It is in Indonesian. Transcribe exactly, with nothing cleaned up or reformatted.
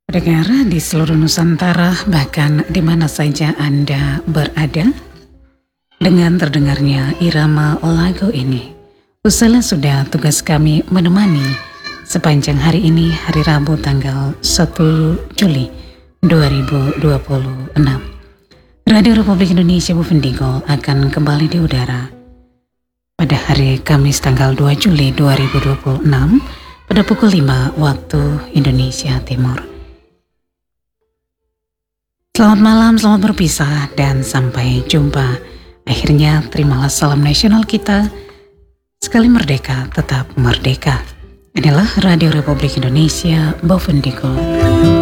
Pendengar di seluruh Nusantara, bahkan di mana saja Anda berada, dengan terdengarnya irama lagu ini, usahlah sudah tugas kami menemani sepanjang hari ini, hari Rabu tanggal satu Juli dua ribu dua puluh enam. Radio Republik Indonesia Bovendigul akan kembali di udara pada hari Kamis tanggal dua Juli dua ribu dua puluh enam pada pukul lima waktu Indonesia Timur. Selamat malam, selamat berpisah, dan sampai jumpa. Akhirnya terimalah salam nasional kita. Sekali merdeka, tetap merdeka. Inilah Radio Republik Indonesia Bovendigul.